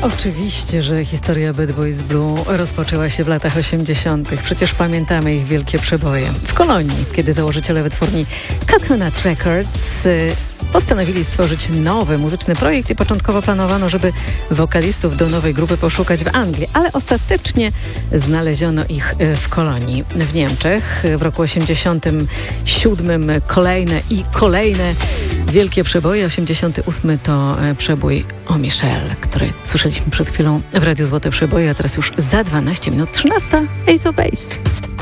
Oczywiście, że historia Bad Boys Blue rozpoczęła się w latach 80. Przecież pamiętamy ich wielkie przeboje. W Kolonii, kiedy założyciele wytwórni Coconut Records postanowili stworzyć nowy muzyczny projekt i początkowo planowano, żeby wokalistów do nowej grupy poszukać w Anglii, ale ostatecznie znaleziono ich w Kolonii w Niemczech. W roku 87 kolejne wielkie przeboje. 88 to przebój O Michelle, który słyszeliśmy przed chwilą w Radiu Złote Przeboje, a teraz już za 12 minut 13 Ace of Base.